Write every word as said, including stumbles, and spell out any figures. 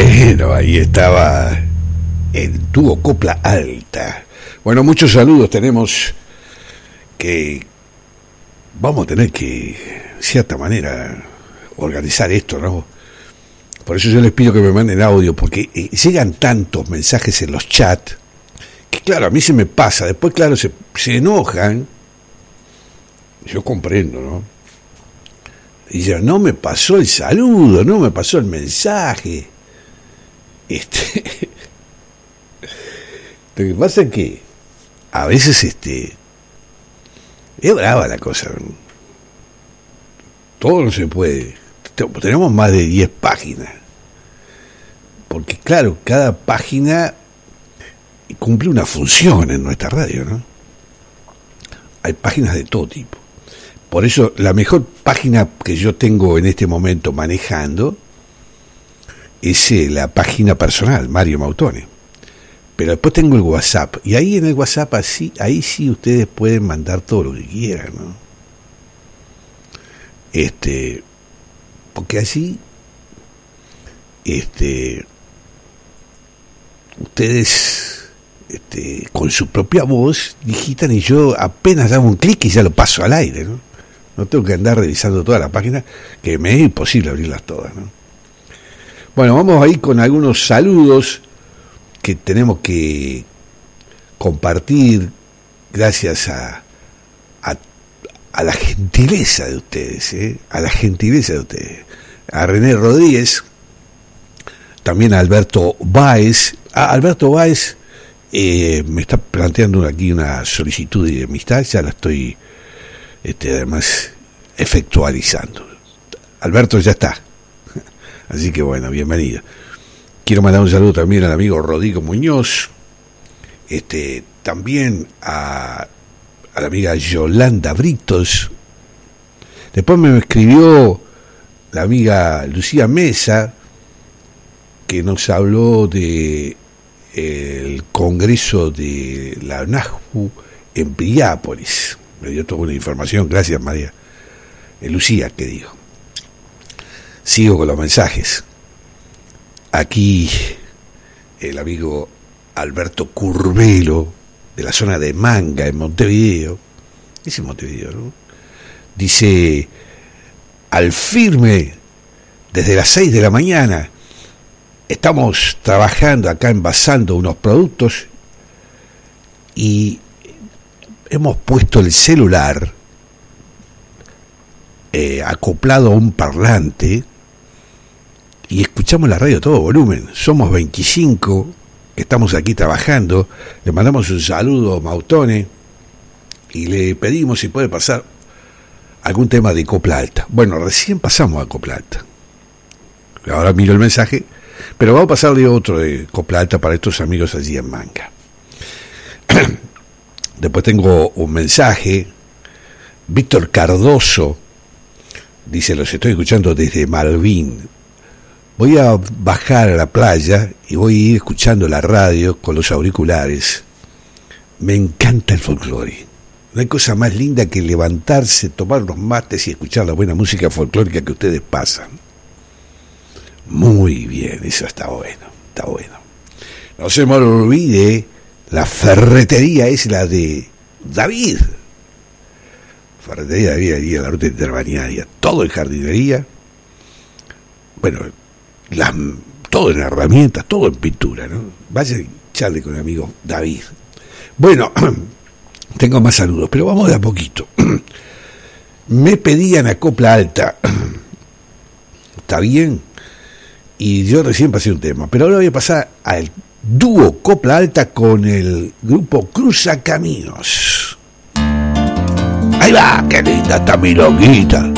Bueno, ahí estaba el dúo Copla Alta. Bueno, muchos saludos tenemos que vamos a tener que, de cierta manera, organizar esto, ¿no? Por eso yo les pido que me manden audio, porque eh, llegan tantos mensajes en los chats, que claro, a mí se me pasa, después claro, se, se enojan, yo comprendo, ¿no? Y ya no me pasó el saludo, no me pasó el mensaje. Este, lo que pasa es que a veces este es brava la cosa, ¿no? Todo no se puede. Tenemos más de diez páginas, porque claro, cada página cumple una función en nuestra radio, ¿no? Hay páginas de todo tipo. Por eso la mejor página que yo tengo en este momento manejando es eh, la página personal, Mario Mautone. Pero después tengo el WhatsApp, y ahí en el WhatsApp así, ahí sí ustedes pueden mandar todo lo que quieran, ¿no? Este, porque así, este, ustedes, este, con su propia voz digitan y yo apenas hago un clic y ya lo paso al aire, ¿no? No tengo que andar revisando toda la página, que me es imposible abrirlas todas, ¿no? Bueno, vamos a ir con algunos saludos que tenemos que compartir gracias a, a, a la gentileza de ustedes, ¿eh? a la gentileza de ustedes. A René Rodríguez, también a Alberto Báez. A Alberto Báez eh, me está planteando aquí una solicitud de amistad, ya la estoy este, además efectualizando. Alberto ya está. Así que bueno, bienvenido. Quiero mandar un saludo también al amigo Rodrigo Muñoz, este, también a, a la amiga Yolanda Britos. Después me escribió la amiga Lucía Mesa, que nos habló de el congreso de la NAJU en Piriápolis. Me dio toda una información, gracias María. Eh, Lucía, que dijo. Sigo con los mensajes. Aquí el amigo Alberto Curvelo, de la zona de Manga, en Montevideo, dice Montevideo, ¿no? Dice, al firme, desde las seis de la mañana, estamos trabajando acá envasando unos productos y hemos puesto el celular eh, acoplado a un parlante y escuchamos la radio a todo volumen. Somos veinticinco que estamos aquí trabajando. Le mandamos un saludo a Mautone y le pedimos si puede pasar algún tema de Copla Alta. Bueno, recién pasamos a Copla Alta. Ahora miro el mensaje, pero vamos a pasarle otro de Copla Alta para estos amigos allí en Manga. Después tengo un mensaje. Víctor Cardoso dice, los estoy escuchando desde Malvin. Voy a bajar a la playa y voy a ir escuchando la radio con los auriculares. Me encanta el folclore. No hay cosa más linda que levantarse, tomar los mates y escuchar la buena música folclórica que ustedes pasan. Muy bien, eso está bueno, está bueno. No se me olvide, la ferretería es la de David. Ferretería David, ahí en la ruta interbalnearia. Todo en jardinería. Bueno, las, todo en herramientas, todo en pintura, ¿no? Vaya a echarle con el amigo David. Bueno, tengo más saludos, pero vamos de a poquito. Me pedían a Copla Alta. ¿Está bien? Y yo recién pasé un tema, pero ahora voy a pasar al dúo Copla Alta con el grupo Cruzacaminos. Ahí va, qué linda esta milonguita.